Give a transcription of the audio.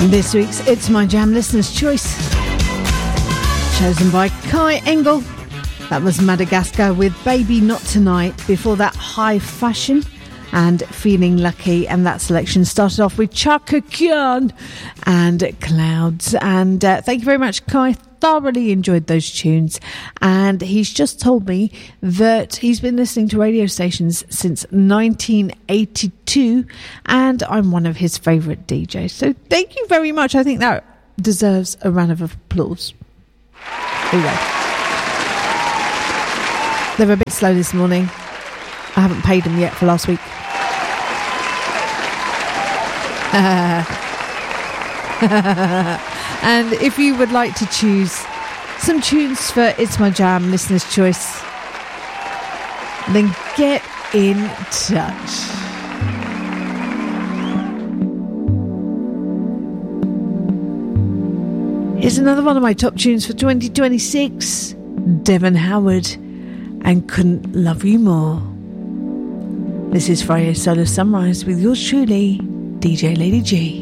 This week's It's My Jam Listener's Choice, chosen by Kai Engel. That was Madagascar with Baby Not Tonight. Before that, High Fashion and Feeling Lucky. And that selection started off with Chaka Khan and Clouds. And thank you very much, Kai. Thoroughly enjoyed those tunes, and he's just told me that he's been listening to radio stations since 1982, and I'm one of his favourite DJs. So thank you very much. I think that deserves a round of applause. Here we go. They were a bit slow this morning. I haven't paid them yet for last week. And if you would like to choose some tunes for It's My Jam Listener's Choice, then get in touch. Here's another one of my top tunes for 2026, Devon Howard and Couldn't Love You More. This is Friday Solo Sunrise with yours truly, DJ Lady G.